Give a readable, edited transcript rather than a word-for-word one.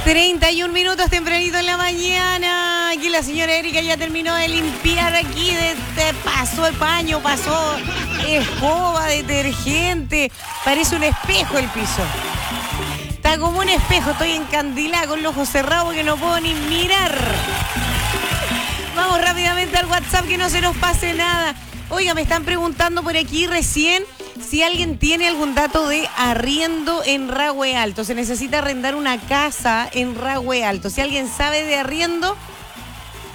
31 minutos tempranito en la mañana. Aquí la señora Erika ya terminó de limpiar aquí. Pasó el paño, pasó escoba, detergente. Parece un espejo el piso. Está como un espejo. Estoy encandilada con los ojos cerrados porque no puedo ni mirar. Vamos rápidamente al WhatsApp que no se nos pase nada. Oiga, me están preguntando por aquí recién si alguien tiene algún dato de arriendo en Rahue Alto. Se necesita arrendar una casa en Rahue Alto. Si alguien sabe de arriendo,